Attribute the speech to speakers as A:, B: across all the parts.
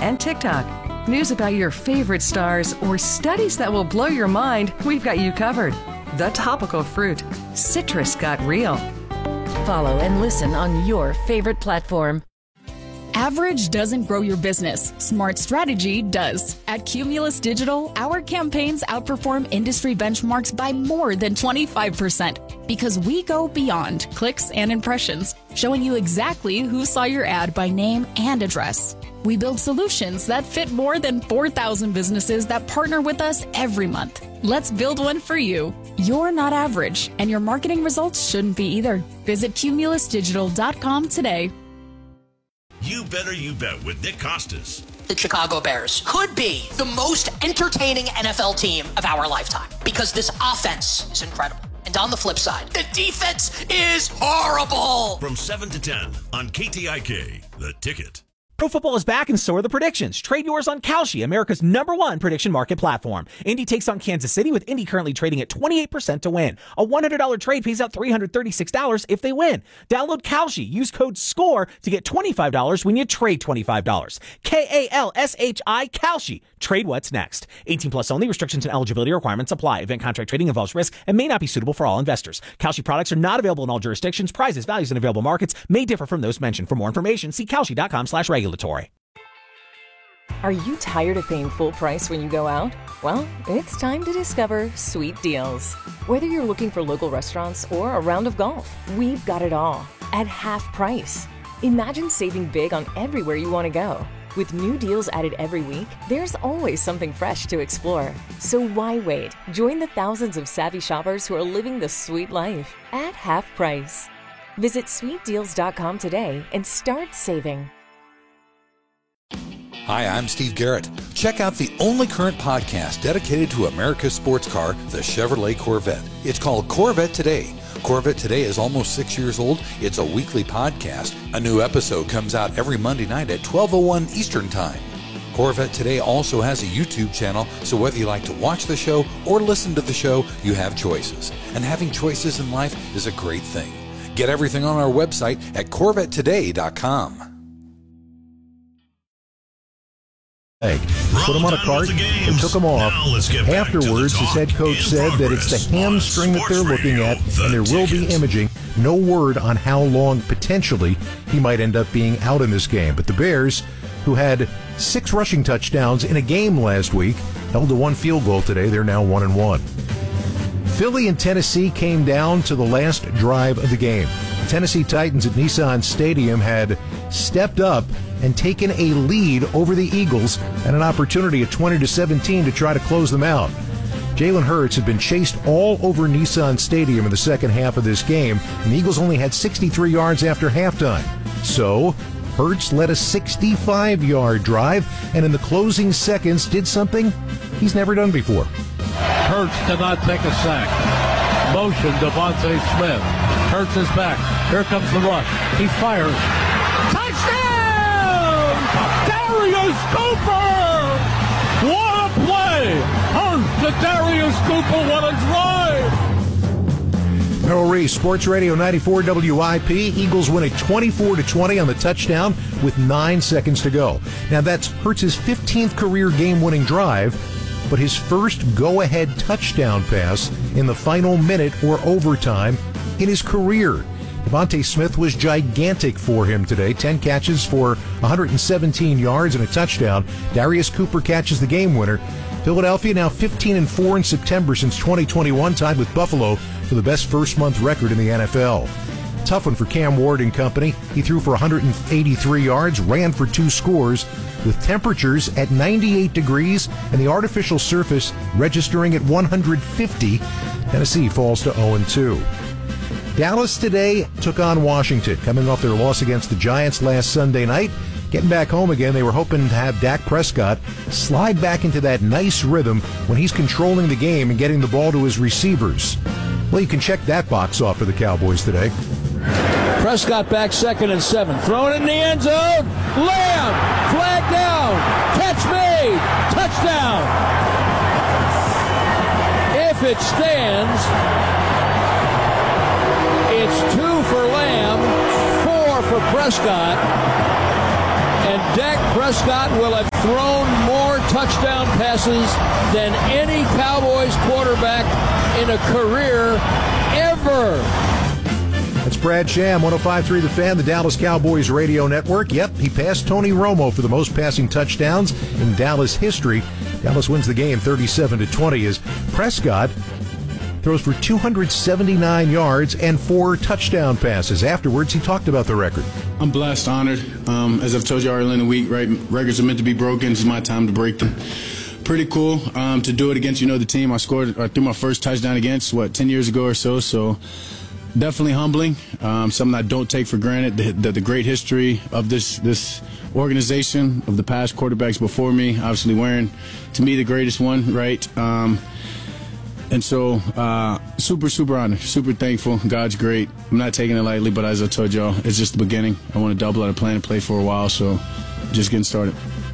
A: and TikTok. News about your favorite stars or studies that will blow your mind, we've got you covered. The Topical Fruit. Citrus got real. Follow and listen on your favorite platform.
B: Average doesn't grow your business. Smart strategy does. At Cumulus Digital, our campaigns outperform industry benchmarks by more than 25% because we go beyond clicks and impressions, showing you exactly who saw your ad by name and address. We build solutions that fit more than 4,000 businesses that partner with us every month. Let's build one for you. You're not average, and your marketing results shouldn't be either. Visit cumulusdigital.com today.
C: You Better You Bet with Nick Costas.
D: The Chicago Bears could be the most entertaining NFL team of our lifetime because this offense is incredible. And on the flip side, the defense is horrible.
C: From 7 to 10 on KTIK, The Ticket.
E: Pro football is back and so are the predictions. Trade yours on Kalshi, America's #1 prediction market platform. Indy takes on Kansas City with Indy currently trading at 28% to win. A $100 trade pays out $336 if they win. Download Kalshi. Use code SCORE to get $25 when you trade $25. KALSHI Kalshi. Trade what's next. 18 plus only. Restrictions and eligibility requirements apply. Event contract trading involves risk and may not be suitable for all investors. Kalshi products are not available in all jurisdictions. Prices, values, and available markets may differ from those mentioned. For more information, see kalshi.com/regulatory.
F: Are you tired of paying full price when you go out? Well, it's time to discover Sweet Deals. Whether you're looking for local restaurants or a round of golf, we've got it all at half price. Imagine saving big on everywhere you want to go. With new deals added every week, there's always something fresh to explore. So why wait? Join the thousands of savvy shoppers who are living the sweet life at half price. Visit sweetdeals.com today and start saving.
G: Hi, I'm Steve Garrett. Check out the only current podcast dedicated to America's sports car, the Chevrolet Corvette. It's called Corvette Today. Corvette Today is almost 6 years old. It's a weekly podcast. A new episode comes out every Monday night at 12:01 Eastern Time. Corvette Today also has a YouTube channel, so whether you like to watch the show or listen to the show, you have choices. And having choices in life is a great thing. Get everything on our website at CorvetteToday.com.
H: Put him on a cart and took him off. Afterwards, his head coach said that it's the hamstring that they're looking at, and there will be imaging. No word on how long, potentially, he might end up being out in this game. But the Bears, who had 6 rushing touchdowns in a game last week, held to 1 field goal today. They're now 1-1. Philly and Tennessee came down to the last drive of the game. Tennessee Titans at Nissan Stadium had stepped up and taken a lead over the Eagles and an opportunity at 20-17 to try to close them out. Jalen Hurts had been chased all over Nissan Stadium in the second half of this game, and the Eagles only had 63 yards after halftime. So Hurts led a 65-yard drive, and in the closing seconds did something he's never done before.
I: Hurts cannot take a sack. Motion, Devontae Smith. Hurts is back. Here comes the rush. He fires. Touchdown! Darius Cooper! What a play! Hurts to Darius Cooper. What a drive!
H: Merrill Reese, Sports Radio 94 WIP. Eagles win a 24-20 on the touchdown with 9 seconds to go. Now that's Hurts' 15th career game-winning drive, but his first go-ahead touchdown pass in the final minute or overtime in his career. Devontae Smith was gigantic for him today. 10 catches for 117 yards and a touchdown. Darius Cooper catches the game winner. Philadelphia now 15-4 in September since 2021, tied with Buffalo for the best first-month record in the NFL. Tough one for Cam Ward and company. He threw for 183 yards, ran for 2 scores, with temperatures at 98 degrees and the artificial surface registering at 150. Tennessee falls to 0-2. Dallas today took on Washington, coming off their loss against the Giants last Sunday night. Getting back home again, they were hoping to have Dak Prescott slide back into that nice rhythm when he's controlling the game and getting the ball to his receivers. Well, you can check that box off for the Cowboys today.
I: Prescott back 2nd and 7. Thrown in the end zone. Lamb. Flag down. Catch made. Touchdown. If it stands, it's 2 for Lamb, 4 for Prescott. and Dak Prescott will have thrown more touchdown passes than any Cowboys quarterback in a career ever.
H: That's Brad Sham, 105.3 The Fan, the Dallas Cowboys radio network. Yep, he passed Tony Romo for the most passing touchdowns in Dallas history. Dallas wins the game 37-20 as Prescott throws for 279 yards and 4 touchdown passes. Afterwards, he talked about the record.
J: I'm blessed, honored. As I've told you earlier in the week, right? Records are meant to be broken. It's my time to break them. Pretty cool to do it against, the team I scored or threw my first touchdown against, 10 years ago or so. So definitely humbling. Something I don't take for granted. The great history of this organization, of the past quarterbacks before me, obviously wearing, to me, the greatest one, right? And so, super honored, super thankful. God's great. I'm not taking it lightly, but as I told y'all, it's just the beginning. I want to double out a plan and play for a while, so just getting started.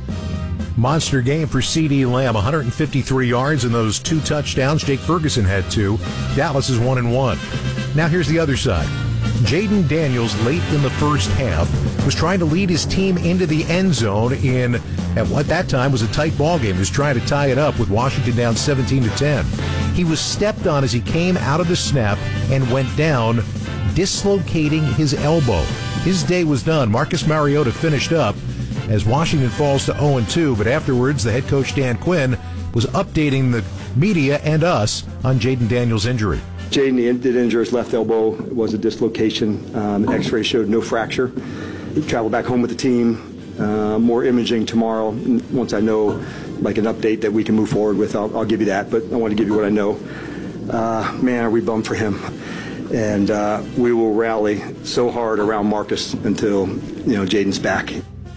H: Monster game for CeeDee Lamb, 153 yards and those 2 touchdowns. Jake Ferguson had 2. Dallas is 1-1. Now here's the other side. Jaden Daniels, late in the first half, was trying to lead his team into the end zone at what that time was a tight ball game. He was trying to tie it up with Washington down 17-10. He was stepped on as he came out of the snap and went down, dislocating his elbow. His day was done. Marcus Mariota finished up as Washington falls to 0-2, but afterwards the head coach Dan Quinn was updating the media and us on Jaden Daniels' injury.
K: Jaden did injure his left elbow. It was a dislocation. X-ray showed no fracture. He traveled back home with the team. More imaging tomorrow. Once I know, an update that we can move forward with, I'll give you that. But I want to give you what I know. Man, are we bummed for him. And we will rally so hard around Marcus until, Jaden's back.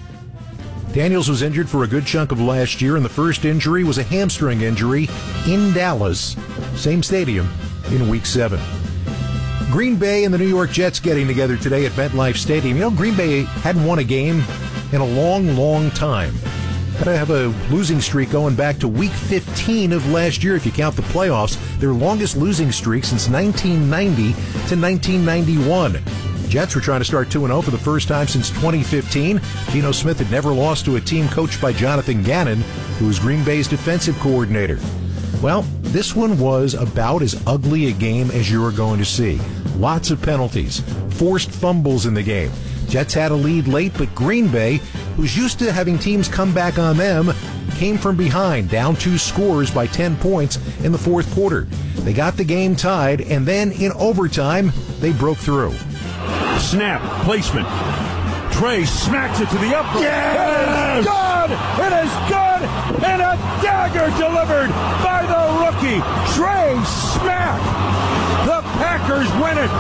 H: Daniels was injured for a good chunk of last year, and the first injury was a hamstring injury in Dallas, same stadium, in Week 7. Green Bay and the New York Jets getting together today at MetLife Stadium. Green Bay hadn't won a game in a long time. Gotta have a losing streak going back to Week 15 of last year if you count the playoffs. Their longest losing streak since 1990 to 1991. Jets were trying to start 2-0 for the first time since 2015. Geno Smith had never lost to a team coached by Jonathan Gannon, who was Green Bay's defensive coordinator. Well, this one was about as ugly a game as you were going to see. Lots of penalties, forced fumbles in the game. Jets had a lead late, but Green Bay, who's used to having teams come back on them, came from behind, down 2 scores by 10 points in the fourth quarter. They got the game tied, and then in overtime, they broke through.
L: Snap, placement. Trey smacks it to the upright. Yes! It is good! It is good! And a dagger delivered by the rookie, Trey Smack. The Packers win it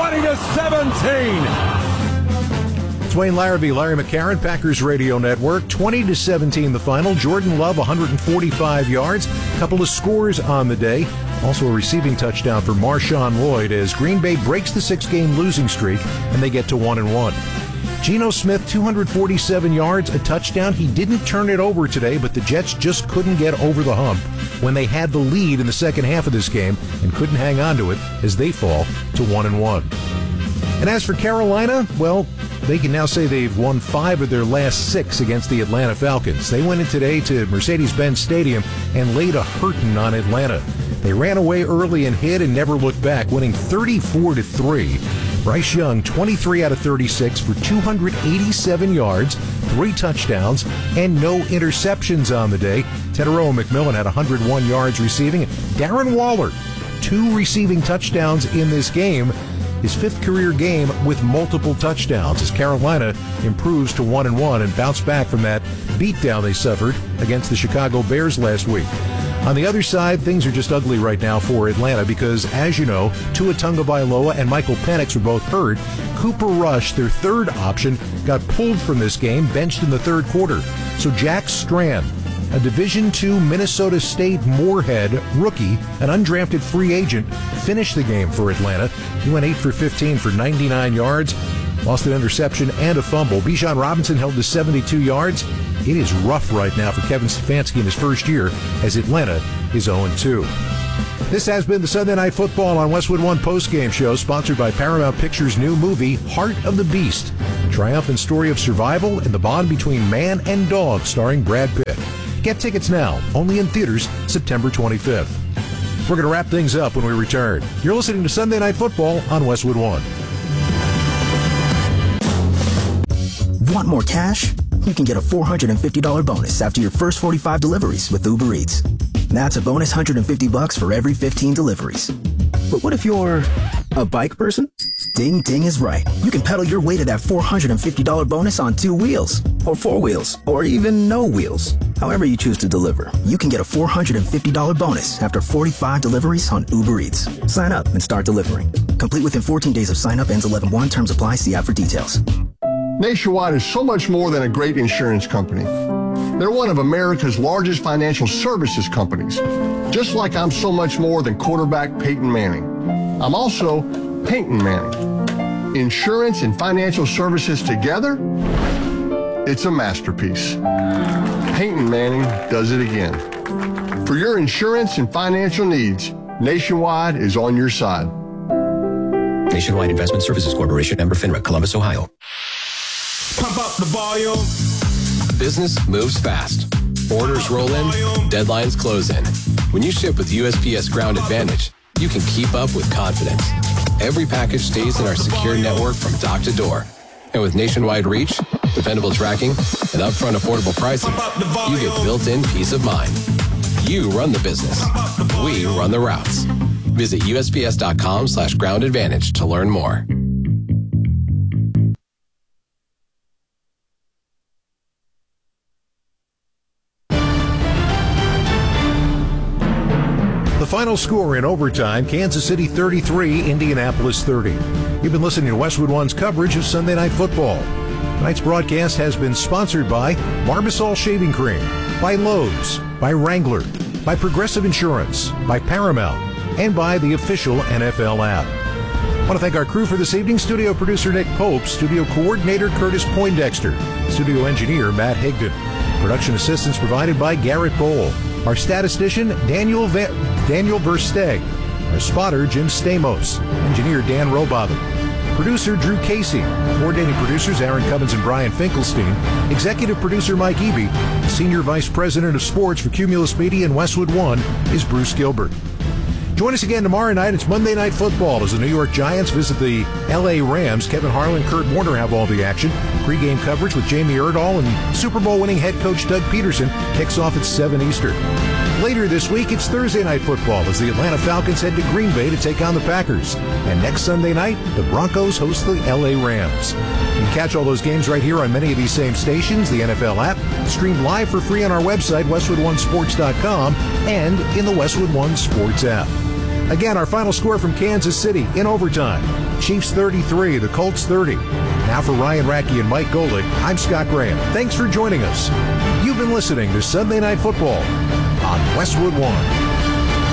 L: 20-17.
H: It's Wayne Larrabee, Larry McCarron, Packers Radio Network. 20-17 the final. Jordan Love, 145 yards. A couple of scores on the day. Also a receiving touchdown for Marshawn Lloyd as Green Bay breaks the 6-game losing streak and they get to 1-1. Geno Smith, 247 yards, a touchdown. He didn't turn it over today, but the Jets just couldn't get over the hump when they had the lead in the second half of this game and couldn't hang on to it as they fall to 1-1. And as for Carolina, well, they can now say they've won 5 of their last 6 against the Atlanta Falcons. They went in today to Mercedes-Benz Stadium and laid a hurting on Atlanta. They ran away early and hid and never looked back, winning 34-3. Bryce Young, 23 out of 36 for 287 yards, 3 touchdowns, and no interceptions on the day. Tetairoa McMillan had 101 yards receiving. Darren Waller, 2 receiving touchdowns in this game. His 5th career game with multiple touchdowns as Carolina improves to 1-1 and bounced back from that beatdown they suffered against the Chicago Bears last week. On the other side, things are just ugly right now for Atlanta because, as you know, Tua Tagovailoa and Michael Penix were both hurt. Cooper Rush, their third option, got pulled from this game, benched in the third quarter. So Jack Strand, a Division II Minnesota State Moorhead rookie, an undrafted free agent, finished the game for Atlanta. He went 8 for 15 for 99 yards, lost an interception and a fumble. Bijan Robinson held to 72 yards. It is rough right now for Kevin Stefanski in his first year as Atlanta is 0-2. This has been the Sunday Night Football on Westwood One postgame show, sponsored by Paramount Pictures' new movie, Heart of the Beast. triumphant story of survival and the bond between man and dog, starring Brad Pitt. Get tickets now, only in theaters September 25th. We're going to wrap things up when we return. You're listening to Sunday Night Football on Westwood One.
M: Want more cash? You can get a $450 bonus after your first 45 deliveries with Uber Eats. That's a bonus $150 for every 15 deliveries. But what if you're a bike person? Ding Ding is right. You can pedal your way to that $450 bonus on 2 wheels, or 4 wheels, or even no wheels. However you choose to deliver, you can get a $450 bonus after 45 deliveries on Uber Eats. Sign up and start delivering. Complete within 14 days of sign up. Ends 11/1. Terms apply. See app for details.
N: Nationwide is so much more than a great insurance company. They're one of America's largest financial services companies. Just like I'm so much more than quarterback Peyton Manning. I'm also Peyton Manning. Insurance and financial services together, it's a masterpiece. Peyton Manning does it again. For your insurance and financial needs, Nationwide is on your side.
O: Nationwide Investment Services Corporation, member FINRA, Columbus, Ohio.
L: Pump up the volume.
O: Business moves fast. Orders roll in, deadlines close in. When you ship with USPS Ground Advantage, you can keep up with confidence. Every package stays in our secure network from dock to door. And with nationwide reach, dependable tracking, and upfront affordable pricing, you get built-in peace of mind. You run the business. We run the routes. Visit USPS.com/Ground Advantage to learn more.
H: The final score in overtime, Kansas City 33, Indianapolis 30. You've been listening to Westwood One's coverage of Sunday Night Football. Tonight's broadcast has been sponsored by Barbasol Shaving Cream, by Lowe's, by Wrangler, by Progressive Insurance, by Paramount, and by the official NFL app. I want to thank our crew for this evening. Studio producer Nick Pope, studio coordinator Curtis Poindexter, studio engineer Matt Higdon. Production assistance provided by Garrett Bowl. Our statistician, Daniel Versteg. Our spotter, Jim Stamos. Engineer, Dan Robotham. Producer, Drew Casey. Coordinating producers, Aaron Cummins and Brian Finkelstein. Executive producer, Mike Eby. Senior Vice President of Sports for Cumulus Media and Westwood One is Bruce Gilbert. Join us again tomorrow night. It's Monday Night Football as the New York Giants visit the L.A. Rams. Kevin Harlan, Kurt Warner have all the action. Pre-game coverage with Jamie Erdahl and Super Bowl winning head coach Doug Peterson kicks off at 7 Eastern. Later this week, it's Thursday Night Football as the Atlanta Falcons head to Green Bay to take on the Packers. And next Sunday night, the Broncos host the L.A. Rams. You can catch all those games right here on many of these same stations, the NFL app, streamed live for free on our website, WestwoodOneSports.com, and in the Westwood One Sports app. Again, our final score from Kansas City in overtime. Chiefs 33, the Colts 30. Now for Ryan Rackey and Mike Golick, I'm Scott Graham. Thanks for joining us. You've been listening to Sunday Night Football on Westwood One.